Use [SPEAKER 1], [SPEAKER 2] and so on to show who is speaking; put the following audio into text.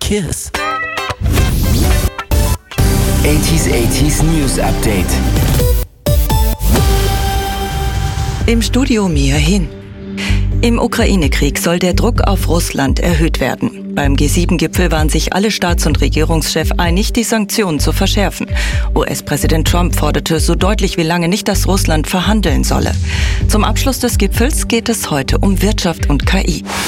[SPEAKER 1] kiss.
[SPEAKER 2] 80s News Update.
[SPEAKER 3] Im Studio Mia Hin. Im Ukraine-Krieg soll der Druck auf Russland erhöht werden. Beim G7-Gipfel waren sich alle Staats- und Regierungschefs einig, die Sanktionen zu verschärfen. US-Präsident Trump forderte so deutlich wie lange nicht, dass Russland verhandeln solle. Zum Abschluss des Gipfels geht es heute um Wirtschaft und KI.